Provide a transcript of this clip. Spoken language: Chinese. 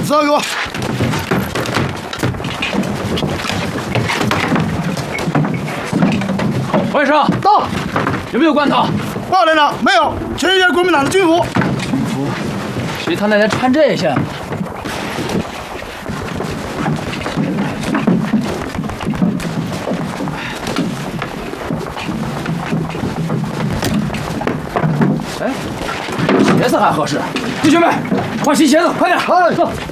车给我。 黄医生， 到。 有没有罐头？ 报连长，没有，全是些国民党的军服。 军服？谁他奶奶穿这些？哎，鞋子还合适。弟兄们，换新鞋子，快点！ 哎，走。